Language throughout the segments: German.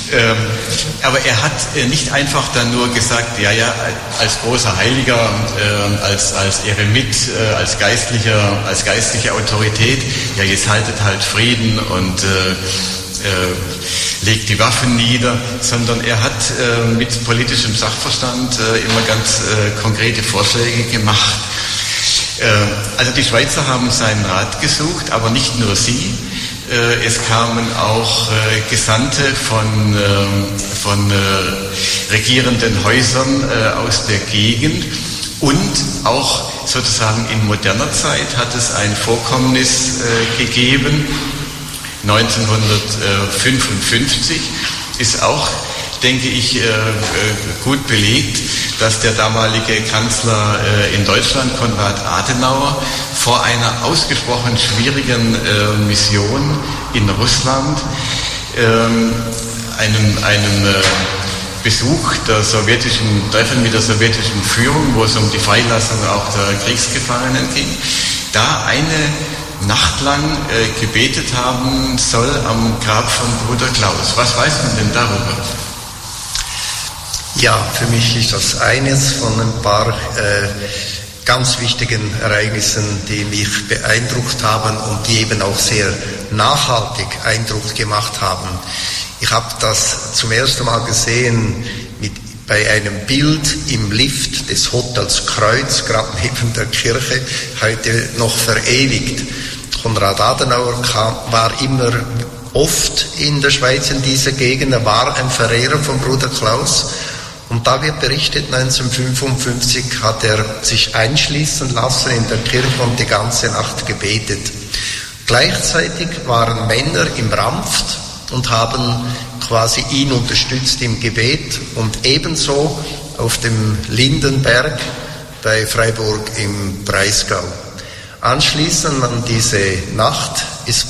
Aber er hat nicht einfach dann nur gesagt, ja, als großer Heiliger und als Eremit, als geistliche Autorität, ja, jetzt haltet halt Frieden und legt die Waffen nieder, sondern er hat mit politischem Sachverstand immer ganz konkrete Vorschläge gemacht. Also die Schweizer haben seinen Rat gesucht, aber nicht nur sie. Es kamen auch Gesandte von regierenden Häusern aus der Gegend und auch sozusagen in moderner Zeit hat es ein Vorkommnis gegeben. 1955 ist auch, denke ich, gut belegt, dass der damalige Kanzler in Deutschland, Konrad Adenauer, vor einer ausgesprochen schwierigen Mission in Russland, einem Besuch der Treffen mit der sowjetischen Führung, wo es um die Freilassung auch der Kriegsgefangenen ging, da eine Nacht lang gebetet haben soll am Grab von Bruder Klaus. Was weiß man denn darüber? Ja, für mich ist das eines von ein paar ganz wichtigen Ereignissen, die mich beeindruckt haben und die eben auch sehr nachhaltig Eindruck gemacht haben. Ich habe das zum ersten Mal gesehen bei einem Bild im Lift des Hotels Kreuz, gerade neben der Kirche, heute noch verewigt. Konrad Adenauer war immer oft in der Schweiz in dieser Gegend, er war ein Verehrer von Bruder Klaus. Und da wird berichtet, 1955 hat er sich einschließen lassen in der Kirche und die ganze Nacht gebetet. Gleichzeitig waren Männer im Ranft und haben quasi ihn unterstützt im Gebet und ebenso auf dem Lindenberg bei Freiburg im Breisgau. Anschließend an diese Nacht ist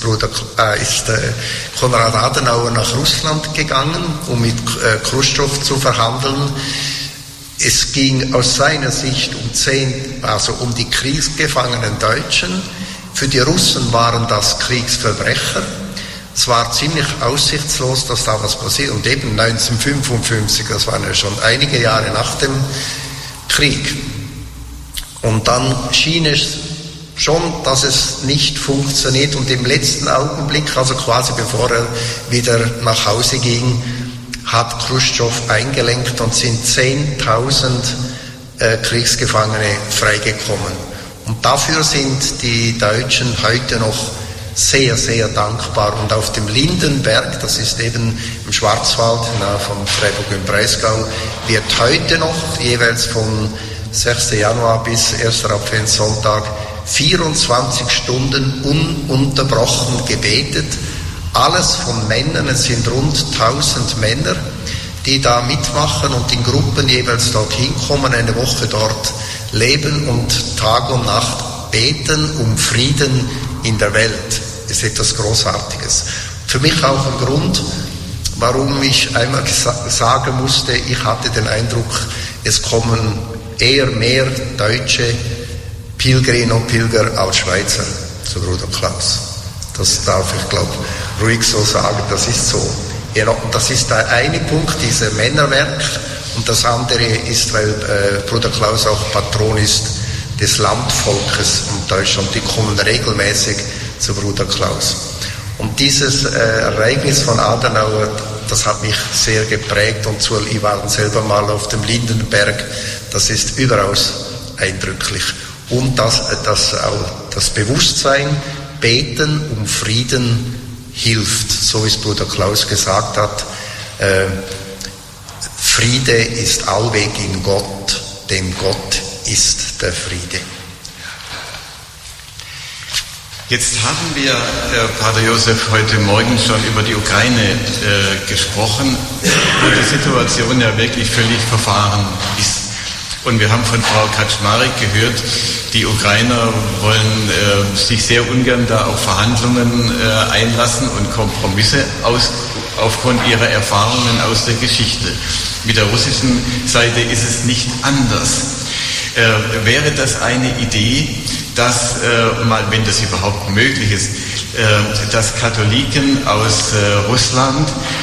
Konrad Adenauer nach Russland gegangen, um mit Chruschtschow zu verhandeln. Es ging aus seiner Sicht um die kriegsgefangenen Deutschen. Für die Russen waren das Kriegsverbrecher. Es war ziemlich aussichtslos, dass da was passiert. Und eben 1955, das waren ja schon einige Jahre nach dem Krieg. Und dann schien es schon, dass es nicht funktioniert und im letzten Augenblick, also quasi bevor er wieder nach Hause ging, hat Chruschtschow eingelenkt und sind 10.000 Kriegsgefangene freigekommen. Und dafür sind die Deutschen heute noch sehr, sehr dankbar. Und auf dem Lindenberg, das ist eben im Schwarzwald, nahe von Freiburg im Breisgau, wird heute noch jeweils von 6. Januar bis 1. Adventssonntag 24 Stunden ununterbrochen gebetet. Alles von Männern, es sind rund 1000 Männer, die da mitmachen und in Gruppen jeweils dorthin kommen, eine Woche dort leben und Tag und Nacht beten um Frieden in der Welt. Das ist etwas Großartiges. Für mich auch ein Grund, warum ich einmal sagen musste, ich hatte den Eindruck, es kommen eher mehr Deutsche Pilgerinnen und Pilger als Schweizer zu Bruder Klaus. Das darf ich, glaube ruhig so sagen, das ist so. Ja, und das ist der eine Punkt, dieser Männerwerk, und das andere ist, weil Bruder Klaus auch Patron ist des Landvolkes in Deutschland, die kommen regelmäßig zu Bruder Klaus. Und dieses Ereignis von Adenauer, das hat mich sehr geprägt und ich war selber mal auf dem Lindenberg, das ist überaus eindrücklich. Und das Bewusstsein, beten um Frieden hilft, so wie es Bruder Klaus gesagt hat. Friede ist allweg in Gott, denn Gott ist der Friede. Jetzt haben wir, Pater Josef, heute Morgen schon über die Ukraine gesprochen, wo die Situation ja wirklich völlig verfahren ist. Und wir haben von Frau Kaczmarek gehört, die Ukrainer wollen sich sehr ungern da auf Verhandlungen einlassen und Kompromisse aufgrund ihrer Erfahrungen aus der Geschichte. Mit der russischen Seite ist es nicht anders. Wäre das eine Idee, dass, mal, wenn das überhaupt möglich ist, dass Katholiken aus Russland